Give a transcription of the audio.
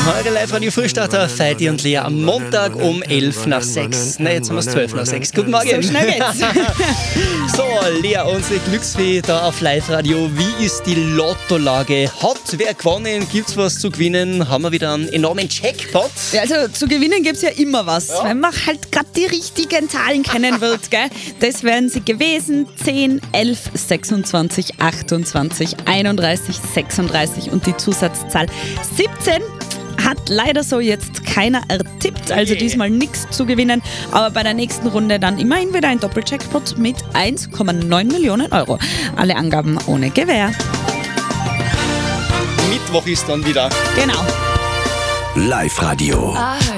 Eure Live-Radio-Frühstarter, Feiti und Lea am Montag um 11 nach 6. Nein, jetzt haben wir es 12 nach 6. Guten Morgen. So schnell geht's. So, Lea, unsere Glücksfee da auf Live-Radio. Wie ist die Lottolage? Hat wer gewonnen? Gibt's was zu gewinnen? Haben wir wieder einen enormen Jackpot? Ja, also zu gewinnen gibt's ja immer was, wenn man halt gerade die richtigen Zahlen kennen wird, gell? Das wären sie gewesen: 10, 11, 26, 28, 31, 36 und die Zusatzzahl 17. Hat leider so jetzt keiner ertippt, also diesmal nichts zu gewinnen. Aber bei der nächsten Runde dann immerhin wieder ein Doppeljackpot mit 1,9 Millionen Euro. Alle Angaben ohne Gewähr. Mittwoch ist dann wieder. Genau. Live-Radio.